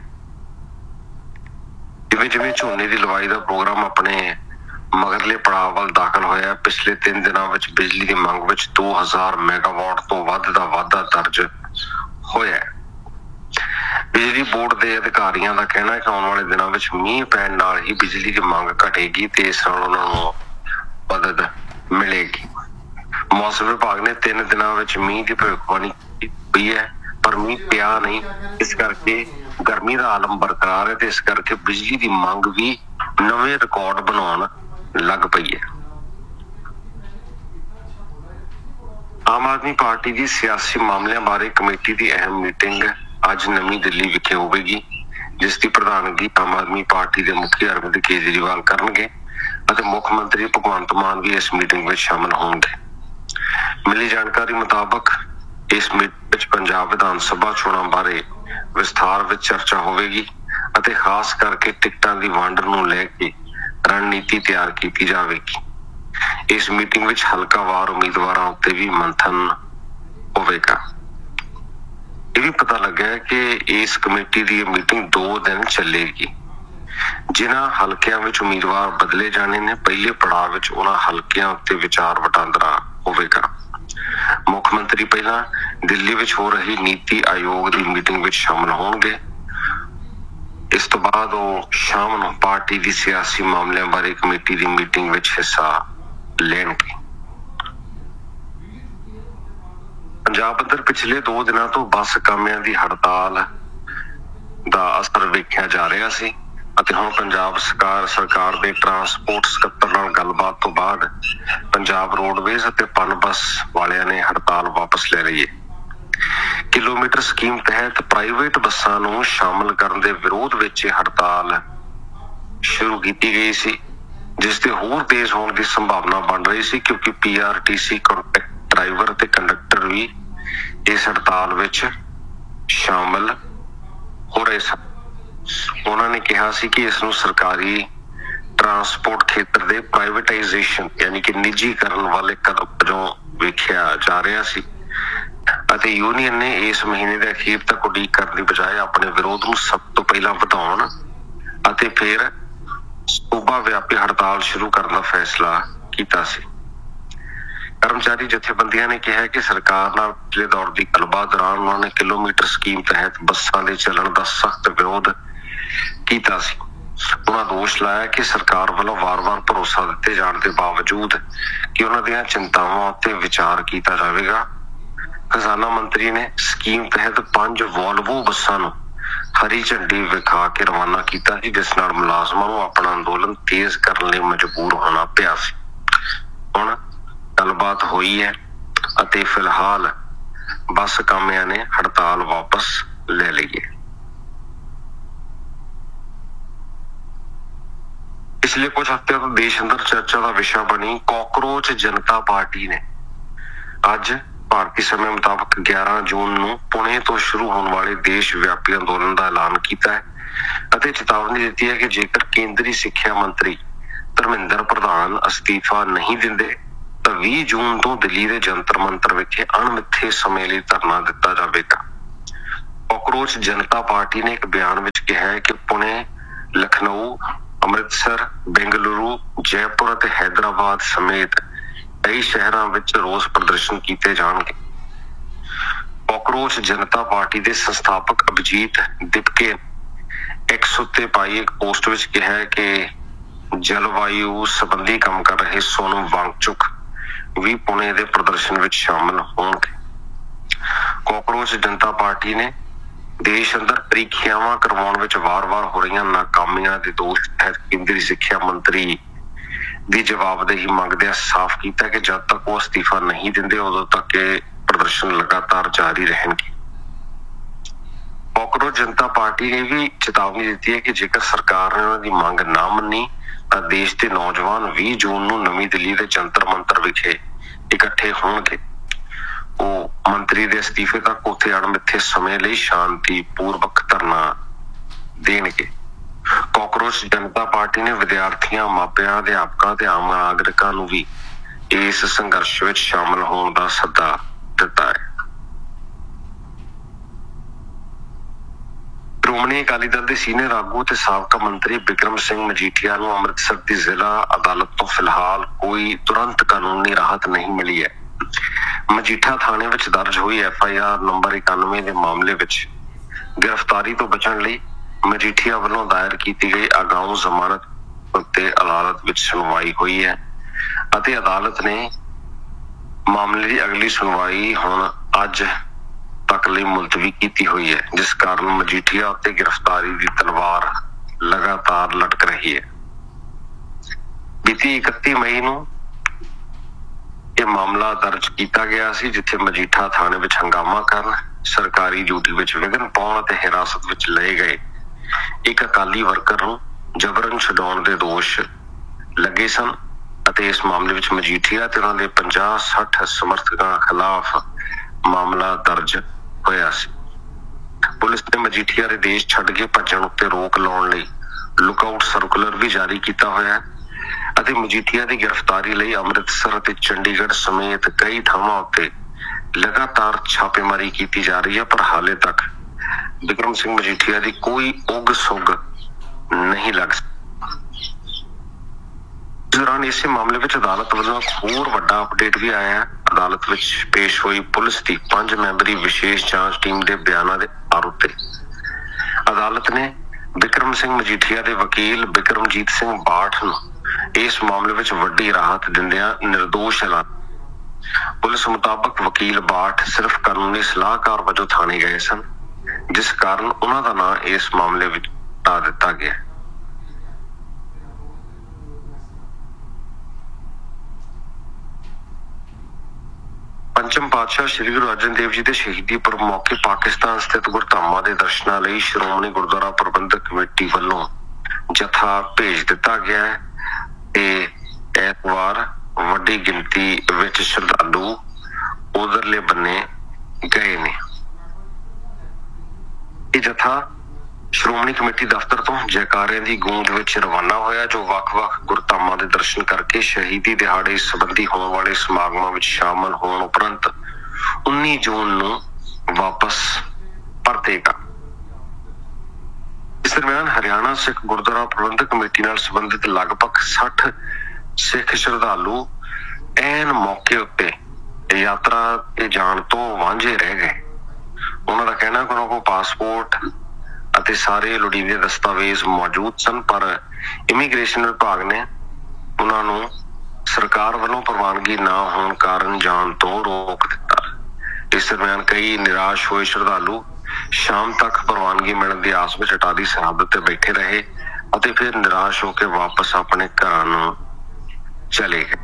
ਜਿਵੇਂ ਜਿਵੇਂ ਝੋਨੇ ਦੀ ਲਵਾਈ ਦਾ ਪ੍ਰੋਗਰਾਮ ਆਪਣੇ ਮਗਰਲੇ ਪੜਾਅ ਵੱਲ ਦਾਖਲ ਹੋਇਆ, ਪਿਛਲੇ ਤਿੰਨ ਦਿਨਾਂ ਵਿੱਚ ਬਿਜਲੀ ਦੀ ਮੰਗ ਵਿੱਚ ਦੋ ਹਜ਼ਾਰ ਮੈਗਾਵਾਟ ਤੋਂ ਵੱਧ ਦਾ ਵਾਧਾ ਦਰਜ ਹੋਇਆ। ਬਿਜਲੀ ਬੋਰਡ ਦੇ ਅਧਿਕਾਰੀਆਂ ਦਾ ਕਹਿਣਾ ਹੈ ਕਿ ਆਉਣ ਵਾਲੇ ਦਿਨਾਂ ਵਿੱਚ ਮੀਂਹ ਪੈਣ ਨਾਲ ਹੀ ਬਿਜਲੀ ਦੀ ਮੰਗ ਘਟੇਗੀ ਤੇ ਇਸ ਨਾਲ ਉਹਨਾਂ ਨੂੰ ਮਦਦ ਮਿਲੇਗੀ। ਮੌਸਮ ਵਿਭਾਗ ਨੇ ਤਿੰਨ ਦਿਨਾਂ ਵਿੱਚ ਮੀਂਹ ਦੀ ਭਵਿੱਖਬਾਣੀ ਕੀਤੀ ਹੈ, ਪਰ ਮੀਂਹ ਪਿਆ ਨਹੀਂ, ਇਸ ਕਰਕੇ ਗਰਮੀ ਦਾ ਆਲਮ ਬਰਕਰਾਰ ਹੈ ਤੇ ਇਸ ਕਰਕੇ ਬਿਜਲੀ ਦੀ ਮੰਗ ਵੀ ਨਵੇਂ ਰਿਕਾਰਡ ਬਣਾਉਣ ਲੱਗ ਪਈ ਹੈ। ਆਮ ਆਦਮੀ ਪਾਰਟੀ ਦੀ ਸਿਆਸੀ ਮਾਮਲਿਆਂ ਬਾਰੇ ਕਮੇਟੀ ਦੀ ਅਹਿਮ ਮੀਟਿੰਗ ਅੱਜ ਨਵੀਂ ਦਿੱਲੀ ਵਿਖੇ ਹੋਵੇਗੀ, ਜਿਸ ਦੀ ਪ੍ਰਧਾਨਗੀ ਆਮ ਆਦਮੀ ਪਾਰਟੀ ਦੇ ਮੁਖੀ ਅਰਵਿੰਦ ਕੇਜਰੀਵਾਲ ਕਰਨਗੇ ਅਤੇ ਮੁੱਖ ਮੰਤਰੀ ਭਗਵੰਤ ਮਾਨ ਵੀ ਇਸ ਮੀਟਿੰਗ ਵਿੱਚ ਸ਼ਾਮਲ ਹੋਣਗੇ। ਮਿਲੀ ਜਾਣਕਾਰੀ ਮੁਤਾਬਕ ਇਸ ਮੀਟਿੰਗ ਵਿੱਚ ਪੰਜਾਬ ਵਿਧਾਨ ਸਭਾ ਚੋਣਾਂ ਬਾਰੇ ਵਿਸਥਾਰ ਵਿੱਚ ਚਰਚਾ ਹੋਵੇਗੀ ਅਤੇ ਖਾਸ ਕਰਕੇ ਟਿਕਟਾਂ ਦੀ ਵੰਡ ਨੂੰ ਲੈ ਕੇ ਰਣਨੀਤੀ ਤਿਆਰ ਕੀਤੀ ਜਾਵੇਗੀ। ਇਸ ਮੀਟਿੰਗ ਵਿੱਚ ਹਲਕਾਵਾਰ ਉਮੀਦਵਾਰਾਂ ਉੱਤੇ ਵੀ ਮੰਥਨ ਹੋਵੇਗਾ। ਇਹ ਵੀ ਪਤਾ ਲੱਗਿਆ ਕਿ ਇਸ ਕਮੇਟੀ ਦੀ ਮੀਟਿੰਗ ਦੋ ਦਿਨ ਚੱਲੇਗੀ। ਜਿਨ੍ਹਾਂ ਹਲਕਿਆਂ ਵਿੱਚ ਉਮੀਦਵਾਰ ਬਦਲੇ ਜਾਣੇ ਨੇ, ਪਹਿਲੇ ਪੜਾਅ ਵਿੱਚ ਉਹਨਾਂ ਹਲਕਿਆਂ ਉੱਤੇ ਵਿਚਾਰ ਵਟਾਂਦਰਾ ਹੋਵੇਗਾ। ਮੁੱਖ ਮੰਤਰੀ ਪਹਿਲਾਂ ਦਿੱਲੀ ਵਿੱਚ ਹੋ ਰਹੀ ਨੀਤੀ ਆਯੋਗ ਦੀ ਮੀਟਿੰਗ ਵਿੱਚ ਸ਼ਾਮਲ ਹੋਣਗੇ। ਇਸ ਤੋਂ ਬਾਅਦ ਉਹ ਸ਼ਾਮ ਨੂੰ ਪਾਰਟੀ ਦੀ ਸਿਆਸੀ ਮਾਮਲਿਆਂ ਬਾਰੇ ਕਮੇਟੀ ਦੀ ਮੀਟਿੰਗ ਵਿੱਚ ਹਿੱਸਾ ਲੈਣਗੇ। ਪੰਜਾਬ ਅੰਦਰ ਪਿਛਲੇ ਦੋ ਦਿਨਾਂ ਤੋਂ ਬੱਸ ਕਾਮਿਆਂ ਦੀ ਹੜਤਾਲ ਦਾ ਅਸਰ ਵੇਖਿਆ ਜਾ ਰਿਹਾ ਸੀ ਅਤੇ ਹੁਣ ਪੰਜਾਬ ਸਰਕਾਰ ਸਰਕਾਰ ਦੇ ਟਰਾਂਸਪੋਰਟ ਸਕੱਤਰ ਨਾਲ ਗੱਲਬਾਤ ਤੋਂ ਬਾਅਦ ਪੰਜਾਬ ਰੋਡਵੇਜ਼ ਅਤੇ ਪਨ ਬੱਸ ਵਾਲਿਆਂ ਨੇ ਹੜਤਾਲ ਵਾਪਸ ਲੈ ਲਈ ਹੈ। ਕਿਲੋਮੀਟਰ ਸਕੀਮ ਤਹਿਤ ਪ੍ਰਾਈਵੇਟ ਬੱਸਾਂ ਨੂੰ ਸ਼ਾਮਲ ਕਰਨ ਦੇ ਵਿਰੋਧ ਵਿੱਚ ਹੜਤਾਲ ਸ਼ੁਰੂ ਕੀਤੀ ਗਈ ਸੀ, ਜਿਸ ਦੇ ਹੋਰ ਤੇਜ਼ ਹੋਣ ਦੀ ਸੰਭਾਵਨਾ ਬਣ ਰਹੀ ਸੀ, ਕਿਉਂਕਿ P R T C contract driver ਅਤੇ ਕੰਡਕਟਰ ਵੀ ਇਸ ਹੜਤਾਲ ਵਿੱਚ ਸ਼ਾਮਲ ਹੋ ਰਹੇ ਸਨ। ਉਹਨਾਂ ਨੇ ਕਿਹਾ ਸੀ ਕਿ ਇਸ ਨੂੰ ਸਰਕਾਰੀ ਟਰਾਂਸਪੋਰਟ ਖੇਤਰ ਦੇ ਪ੍ਰਾਈਵੇਟਾਈਜੇਸ਼ਨ ਯਾਨੀ ਕਿ ਨਿੱਜੀਕਰਨ ਵਾਲੇ ਕਦਮ ਵਜੋਂ ਵੇਖਿਆ ਜਾ ਰਿਹਾ ਸੀ ਅਤੇ ਯੂਨੀਅਨ ਨੇ ਇਸ ਮਹੀਨੇ ਦੇ ਅਖੀਰ ਤੱਕ ਉਡੀਕ ਕਰਨ ਦੀ ਬਜਾਏ ਆਪਣੇ ਵਿਰੋਧ ਨੂੰ ਸਭ ਤੋਂ ਪਹਿਲਾਂ ਵਧਾਉਣ ਅਤੇ ਫਿਰ ਸੂਬਾ ਵਿਆਪੀ ਹੜਤਾਲ ਸ਼ੁਰੂ ਕਰਨ ਦਾ ਫੈਸਲਾ ਕੀਤਾ ਸੀ। ਕਰਮਚਾਰੀ ਜਥੇਬੰਦੀਆਂ ਨੇ ਕਿਹਾ ਕਿ ਸਰਕਾਰ ਨਾਲ ਪਿਛਲੇ ਦੌਰ ਦੀ ਗੱਲਬਾਤ ਦੌਰਾਨ ਉਹਨਾਂ ਨੇ ਕਿਲੋਮੀਟਰ ਸਕੀਮ ਤਹਿਤ ਬੱਸਾਂ ਦੇ ਚੱਲਣ ਦਾ ਸਖਤ ਵਿਰੋਧ ਕੀਤਾ ਸੀ। ਉਹਨਾਂ ਦੋਸ਼ ਲਾਇਆ ਕਿ ਸਰਕਾਰ ਵੱਲੋਂ ਵਾਰ-ਵਾਰ ਭਰੋਸਾ ਦਿੱਤੇ ਜਾਣ ਦੇ ਬਾਵਜੂਦ ਕਿ ਉਹਨਾਂ ਦੀਆਂ ਚਿੰਤਾਵਾਂ ਉੱਤੇ ਵਿਚਾਰ ਕੀਤਾ ਜਾਵੇਗਾ। ਖਜ਼ਾਨਾ ਮੰਤਰੀ ਨੇ ਸਕੀਮ ਤਹਿਤ ਪੰਜ ਵੋਲਵੋ ਬੱਸਾਂ ਨੂੰ ਹਰੀ ਝੰਡੀ ਵਿਖਾ ਕੇ ਰਵਾਨਾ ਕੀਤਾ ਸੀ, ਜਿਸ ਨਾਲ ਮੁਲਾਜ਼ਮਾਂ ਨੂੰ ਆਪਣਾ ਅੰਦੋਲਨ ਤੇਜ਼ ਕਰਨ ਲਈ ਮਜਬੂਰ ਹੋਣਾ ਪਿਆ ਸੀ। ਹੁਣ ਗੱਲਬਾਤ ਹੋਈ ਹੈ ਅਤੇ ਫਿਲਹਾਲ ਬੱਸ ਕਾਮਿਆਂ ਨੇ ਹੜਤਾਲ ਵਾਪਸ ਲੈ ਲਈ ਹੈ। ਪਿਛਲੇ ਕੁਝ ਹਫ਼ਤਿਆਂ ਤੋਂ ਦੇਸ਼ ਅੰਦਰ ਚਰਚਾ ਦਾ ਵਿਸ਼ਾ ਬਣੀ ਕਾਕਰੋਚ ਜਨਤਾ ਪਾਰਟੀ ਨੇ ਅੱਜ ਭਾਰਤੀ ਸਮੇਂ ਮੁਤਾਬਕ ਗਿਆਰਾਂ ਜੂਨ ਨੂੰ ਪੁਣੇ ਤੋਂ ਸ਼ੁਰੂ ਹੋਣ ਵਾਲੇ ਦੇਸ਼ ਵਿਆਪੀ ਅੰਦੋਲਨ ਦਾ ਐਲਾਨ ਕੀਤਾ ਹੈ ਅਤੇ ਚੇਤਾਵਨੀ ਦਿੱਤੀ ਹੈ ਕਿ ਜੇਕਰ ਕੇਂਦਰੀ ਸਿੱਖਿਆ ਮੰਤਰੀ ਧਰਮਿੰਦਰ ਪ੍ਰਧਾਨ ਅਸਤੀਫਾ ਨਹੀਂ ਦਿੰਦੇ ਤਾਂ ਵੀਹ ਜੂਨ ਤੋਂ ਦਿੱਲੀ ਦੇ ਜੰਤਰ ਮੰਤਰ ਵਿਖੇ ਅਣਮਿੱਥੇ ਸਮੇਂ ਲਈ ਧਰਨਾ ਦਿੱਤਾ ਜਾਵੇਗਾ। ਕਾਕਰੋਚ ਜਨਤਾ ਪਾਰਟੀ ਨੇ ਇੱਕ ਬਿਆਨ ਵਿੱਚ ਕਿਹਾ ਹੈ ਕਿ ਪੁਣੇ, ਲਖਨਊ, ਅੰਮ੍ਰਿਤਸਰ, ਬੈਂਗਲੁਰੂ, ਜੈਪੁਰ ਅਤੇ ਹੈਦਰਾਬਾਦ ਸਮੇਤ ਕਈ ਸ਼ਹਿਰਾਂ ਵਿੱਚ ਰੋਸ ਪ੍ਰਦਰਸ਼ਨ ਕੀਤੇ ਜਾਣਗੇ। ਕਾਕਰੋਚ ਜਨਤਾ ਪਾਰਟੀ ਦੇ ਸੰਸਥਾਪਕ ਅਭਿਜੀਤ ਦਿਪਕੇ ਐਕਸ ਉੱਤੇ ਪਾਈ ਇੱਕ ਪੋਸਟ ਵਿੱਚ ਕਿਹਾ ਹੈ ਕਿ ਜਲਵਾਯੂ ਸੰਬੰਧੀ ਕੰਮ ਕਰ ਰਹੇ ਸੋਨਮ ਵਾਂਗਚੁਕ ਵੀ ਪੁਣੇ ਦੇ ਪ੍ਰਦਰਸ਼ਨ ਵਿੱਚ ਸ਼ਾਮਲ ਹੋਣਗੇ। ਕਾਕਰੋਚ ਜਨਤਾ ਪਾਰਟੀ ਨੇ ਦੇਸ਼ ਅੰਦਰ ਪ੍ਰੀਖਿਆਵਾਂ ਕਰਵਾਉਣ ਵਿੱਚ ਵਾਰ-ਵਾਰ ਹੋ ਰਹੀਆਂ ਨਾਕਾਮੀਆਂ ਦੇ ਦੋਸ਼ ਤਹਿਤ ਕੇਂਦਰੀ ਸਿੱਖਿਆ ਮੰਤਰੀ ਦੀ ਜਵਾਬਦੇਹੀ ਮੰਗਦਿਆਂ ਸਾਫ਼ ਕੀਤਾ ਕਿ ਜਦ ਤੱਕ ਉਹ ਅਸਤੀਫਾ ਨਹੀਂ ਦਿੰਦੇ ਉਦੋਂ ਤੱਕ ਇਹ ਪ੍ਰਦਰਸ਼ਨ ਲਗਾਤਾਰ ਜਾਰੀ ਰਹਿਣਗੇ। ਕਾਕਰੋਚ ਜਨਤਾ ਪਾਰਟੀ ਨੇ ਵੀ ਚੇਤਾਵਨੀ ਦਿੱਤੀ ਹੈ ਕਿ ਜੇਕਰ ਸਰਕਾਰ ਨੇ ਉਹਨਾਂ ਦੀ ਮੰਗ ਨਾ ਮੰਨੀ ਤਾਂ ਦੇਸ਼ ਦੇ ਨੌਜਵਾਨ ਵੀਹ ਜੂਨ ਨੂੰ ਨਵੀਂ ਦਿੱਲੀ ਦੇ ਜੰਤਰ ਮੰਤਰ ਵਿਖੇ ਇਕੱਠੇ ਹੋਣਗੇ। ਉਹ ਮੰਤਰੀ ਦੇ ਅਸਤੀਫੇ ਤੱਕ ਉੱਥੇ ਅਣਮਿੱਥੇ ਸਮੇਂ ਲਈ ਸ਼ਾਂਤੀ ਪੂਰਵਕ ਧਰਨਾ ਦੇਣਗੇ। ਕਾਕਰੋਚ ਜਨਤਾ ਪਾਰਟੀ ਨੇ ਵਿਦਿਆਰਥੀਆਂ, ਮਾਪਿਆਂ, ਅਧਿਆਪਕਾਂ ਤੇ ਆਮ ਨਾਗਰਿਕਾਂ ਨੂੰ ਵੀ ਇਸ ਸੰਘਰਸ਼ ਵਿੱਚ ਸ਼ਾਮਲ ਹੋਣ ਦਾ ਸੱਦਾ ਦਿੱਤਾ ਹੈ। ਸ਼੍ਰੋਮਣੀ ਅਕਾਲੀ ਦਲ ਦੇ ਸੀਨੀਅਰ ਆਗੂ ਤੇ ਸਾਬਕਾ ਮੰਤਰੀ ਬਿਕਰਮ ਸਿੰਘ ਮਜੀਠੀਆ ਨੂੰ ਅੰਮ੍ਰਿਤਸਰ ਦੀ ਜ਼ਿਲ੍ਹਾ ਅਦਾਲਤ ਤੋਂ ਫਿਲਹਾਲ ਕੋਈ ਤੁਰੰਤ ਕਾਨੂੰਨੀ ਰਾਹਤ ਨਹੀਂ ਮਿਲੀ ਹੈ। ਮਜੀਠਾ ਥਾਣੇ ਵਿੱਚ ਦਰਜ ਹੋਈ ਐਫ ਆਈ ਆਰ ਨੰਬਰ ਇਕਾਨਵੇਂ ਦੇ ਮਾਮਲੇ ਵਿੱਚ ਗ੍ਰਿਫਤਾਰੀ ਤੋਂ ਬਚਣ ਲਈ ਮਜੀਠੀਆ ਵੱਲੋਂ ਦਾਇਰ ਕੀਤੀ ਗਈ ਅਗਾਊਂ ਜ਼ਮਾਨਤ ਉੱਤੇ ਅਦਾਲਤ ਵਿੱਚ ਸੁਣਵਾਈ ਹੋਈ ਹੈ ਅਤੇ ਅਦਾਲਤ ਨੇ ਮਾਮਲੇ ਦੀ ਅਗਲੀ ਸੁਣਵਾਈ ਹੁਣ ਅੱਜ ਤੱਕ ਲਈ ਮੁਲਤਵੀ ਕੀਤੀ ਹੋਈ ਹੈ, ਜਿਸ ਕਾਰਨ ਮਜੀਠੀਆ ਉੱਤੇ ਗ੍ਰਿਫਤਾਰੀ ਦੀ ਤਲਵਾਰ ਲਗਾਤਾਰ ਲਟਕ ਰਹੀ ਹੈ। ਬੀਤੀ ਇਕੱਤੀ ਮਈ ਨੂੰ ਇਹ ਮਾਮਲਾ ਦਰਜ ਕੀਤਾ ਗਿਆ ਸੀ, ਜਿੱਥੇ ਮਜੀਠਾ ਥਾਣੇ ਵਿੱਚ ਹੰਗਾਮਾ ਕਰਨ, ਸਰਕਾਰੀ ਡਿਊਟੀ ਵਿੱਚ ਵਿਘਨ ਪਾਉਣ ਅਤੇ ਹਿਰਾਸਤ ਵਿੱਚ ਲਏ ਗਏ ਇੱਕ ਅਕਾਲੀ ਵਰਕਰ ਨੂੰ ਜਬਰਨ ਛਡਾਉਣ ਦੇ ਦੋਸ਼ ਲੱਗੇ ਸਨ ਅਤੇ ਇਸ ਮਾਮਲੇ ਵਿੱਚ ਮਜੀਠੀਆ ਤੇ ਉਹਨਾਂ ਦੇ ਪੰਜਾਹ ਸੱਠ ਸਮਰਥਕਾਂ ਖਿਲਾਫ ਮਾਮਲਾ ਦਰਜ ਹੋਇਆ ਸੀ। ਪੁਲਿਸ ਨੇ ਮਜੀਠੀਆ ਦੇ ਦੇਸ਼ ਛੱਡ ਕੇ ਭੱਜਣ ਉੱਤੇ ਰੋਕ ਲਾਉਣ ਲਈ ਲੁੱਕਆਊਟ ਸਰਕੂਲਰ ਵੀ ਜਾਰੀ ਕੀਤਾ ਹੋਇਆ ਹੈ ਅਤੇ ਮਜੀਠੀਆ ਦੀ ਗ੍ਰਿਫਤਾਰੀ ਲਈ ਅੰਮ੍ਰਿਤਸਰ ਅਤੇ ਚੰਡੀਗੜ੍ਹ ਸਮੇਤ ਕਈ ਥਾਵਾਂ ਉੱਤੇ ਲਗਾਤਾਰ ਛਾਪੇਮਾਰੀ ਕੀਤੀ ਜਾ ਰਹੀ ਹੈ, ਪਰ ਹਾਲੇ ਤੱਕ ਬਿਕਰਮ ਸਿੰਘ ਮਜੀਠੀਆ ਦੀ ਕੋਈ ਉਗ ਸੁਗ ਨਹੀਂ ਲੱਗ ਸਕੀ। ਇਸ ਦੌਰਾਨ ਇਸੇ ਮਾਮਲੇ ਵਿੱਚ ਅਦਾਲਤ ਵੱਲੋਂ ਹੋਰ ਵੱਡਾ ਅਪਡੇਟ ਵੀ ਆਇਆ ਹੈ। ਅਦਾਲਤ ਵਿੱਚ ਪੇਸ਼ ਹੋਈ ਪੁਲਿਸ ਦੀ ਪੰਜ ਮੈਂਬਰੀ ਵਿਸ਼ੇਸ਼ ਜਾਂਚ ਟੀਮ ਦੇ ਬਿਆਨਾਂ ਦੇ ਆਧਾਰ ਉੱਤੇ ਅਦਾਲਤ ਨੇ ਬਿਕਰਮ ਸਿੰਘ ਮਜੀਠੀਆ ਦੇ ਵਕੀਲ ਬਿਕਰਮਜੀਤ ਸਿੰਘ ਬਾਠ ਨੂੰ ਇਸ ਮਾਮਲੇ ਵਿੱਚ ਵੱਡੀ ਰਾਹਤ ਦਿੰਦਿਆਂ ਨਿਰਦੋਸ਼ ਐਲਾਨ। ਪੁਲਿਸ ਮੁਤਾਬਕ ਵਕੀਲ ਬਾਠ ਸਿਰਫ ਕਾਨੂੰਨੀ ਸਲਾਹਕਾਰ ਵਜੋਂ ਥਾਣੇ ਗਏ ਸਨ, ਜਿਸ ਕਾਰਨ ਉਹਨਾਂ ਦਾ ਨਾਂ ਇਸ ਮਾਮਲੇ ਵਿੱਚ ਹਟਾ ਦਿੱਤਾ ਗਿਆ। ਪੰਚਮ ਪਾਤਸ਼ਾਹ ਸ੍ਰੀ ਗੁਰੂ ਅਰਜਨ ਦੇਵ ਜੀ ਦੇ ਸ਼ਹੀਦੀ ਪੁਰਬ ਮੌਕੇ ਪਾਕਿਸਤਾਨ ਸਥਿਤ ਗੁਰਧਾਮਾਂ ਦੇ ਦਰਸ਼ਨਾਂ ਲਈ ਸ਼੍ਰੋਮਣੀ ਗੁਰਦੁਆਰਾ ਪ੍ਰਬੰਧਕ ਕਮੇਟੀ ਵੱਲੋਂ ਜਥਾ ਭੇਜ ਦਿੱਤਾ ਗਿਆ ਹੈ ਤੇ ਐਤਵਾਰ ਵੱਡੀ ਗਿਣਤੀ ਵਿੱਚ ਸ਼ਰਧਾਲੂ ਉਧਰਲੇ ਬੰਨੇ ਗਏ ਨੇ। ਇਹ ਜਥਾ ਸ਼੍ਰੋਮਣੀ ਕਮੇਟੀ ਦਫ਼ਤਰ ਤੋਂ ਜੈਕਾਰਿਆਂ ਦੀ ਗੂੰਜ ਵਿੱਚ ਰਵਾਨਾ ਹੋਇਆ, ਜੋ ਵੱਖ-ਵੱਖ ਗੁਰਧਾਮਾਂ ਦੇ ਦਰਸ਼ਨ ਕਰਕੇ ਸ਼ਹੀਦੀ ਦਿਹਾੜੇ ਸੰਬੰਧੀ ਹੋਣ ਵਾਲੇ ਸਮਾਗਮਾਂ ਵਿੱਚ ਸ਼ਾਮਲ ਹੋਣ ਉਪਰੰਤ ਉੱਨੀ ਜੂਨ ਨੂੰ ਵਾਪਸ ਪਰਤੇਗਾ। ਇਸ ਦਰਮਿਆਨ ਹਰਿਆਣਾ ਸਿੱਖ ਗੁਰਦੁਆਰਾ ਪ੍ਰਬੰਧਕ ਕਮੇਟੀ ਨਾਲ ਸੰਬੰਧਿਤ ਲਗਭਗ ਸੱਠ ਸਿੱਖ ਸ਼ਰਧਾਲੂ ਐਨ ਮੌਕੇ ਉੱਤੇ ਯਾਤਰਾ ਤੇ ਜਾਣ ਤੋਂ ਵਾਂਝੇ ਰਹਿ ਗਏ। ਉਹਨਾਂ ਦਾ ਕਹਿਣਾ ਕਿ ਉਹਨਾਂ ਕੋਲ ਪਾਸਪੋਰਟ ਅਤੇ ਸਾਰੇ ਲੋੜੀਂਦੇ ਦਸਤਾਵੇਜ਼ ਮੌਜੂਦ ਸਨ, ਪਰ ਇਮੀਗ੍ਰੇਸ਼ਨ ਵਿਭਾਗ ਨੇ ਉਹਨਾਂ ਨੂੰ ਸਰਕਾਰ ਵੱਲੋਂ ਪ੍ਰਵਾਨਗੀ ਨਾ ਹੋਣ ਕਾਰਨ ਜਾਣ ਤੋਂ ਰੋਕ ਦਿੱਤਾ। ਇਸ ਦਰਮਿਆਨ ਕਈ ਨਿਰਾਸ਼ ਹੋਏ ਸ਼ਰਧਾਲੂ ਸ਼ਾਮ ਤੱਕ ਪ੍ਰਵਾਨਗੀ ਮਿਲਣ ਦੀ ਆਸ ਵਿੱਚ ਅਟਾਰੀ ਸਰਹੱਦ ਤੇ ਬੈਠੇ ਰਹੇ ਅਤੇ ਫਿਰ ਨਿਰਾਸ਼ ਹੋ ਕੇ ਵਾਪਸ ਆਪਣੇ ਘਰਾਂ ਨੂੰ ਚਲੇ ਗਏ।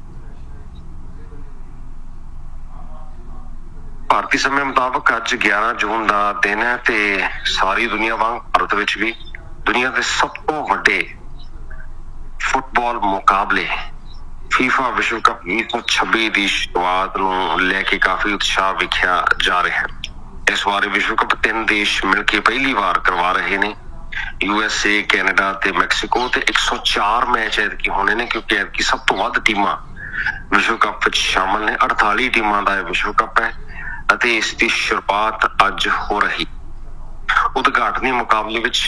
ਭਾਰਤੀ ਸਮੇਂ ਮੁਤਾਬਕ ਅੱਜ ਗਿਆਰਾਂ ਜੂਨ ਦਾ ਦਿਨ ਹੈ ਤੇ ਸਾਰੀ ਦੁਨੀਆ ਵਾਂਗ ਭਾਰਤ ਵਿੱਚ ਵੀ ਦੁਨੀਆ ਦੇ ਸਭ ਤੋਂ ਵੱਡੇ ਫੁੱਟਬਾਲ ਮੁਕਾਬਲੇ ਫੀਫਾ ਵਿਸ਼ਵ ਕੱਪ ਵੀਹ ਸੌ ਛੱਬੀ ਦੀ ਸ਼ੁਰੂਆਤ ਨੂੰ ਲੈ ਕੇ ਕਾਫੀ ਉਤਸ਼ਾਹ ਵੇਖਿਆ ਜਾ ਰਿਹਾ ਹੈ। ਇਸ ਵਾਰ ਵਿਸ਼ਵ ਕੱਪ ਤਿੰਨ ਦੇਸ਼ ਮਿਲ ਕੇ ਪਹਿਲੀ ਵਾਰ ਕਰਵਾ ਰਹੇ ਨੇ, ਯੂ ਐਸ ਏ, ਕੈਨੇਡਾ ਤੇ ਮੈਕਸੀਕੋ, ਤੇ ਇੱਕ ਸੌ ਚਾਰ ਮੈਚ ਐਤਕੀ ਹੋਣੇ ਨੇ, ਕਿਉਂਕਿ ਐਤਕੀ ਸਭ ਤੋਂ ਵੱਧ ਟੀਮਾਂ ਵਿਸ਼ਵ ਕੱਪ ਵਿੱਚ ਸ਼ਾਮਲ ਨੇ। ਅੜਤਾਲੀ ਟੀਮਾਂ ਦਾ ਇਹ ਵਿਸ਼ਵ ਕੱਪ ਹੈ ਅਤੇ ਇਸ ਦੀ ਸ਼ੁਰੂਆਤ ਅੱਜ ਹੋ ਰਹੀ। ਉਦਘਾਟਨੀ ਮੁਕਾਬਲੇ ਵਿੱਚ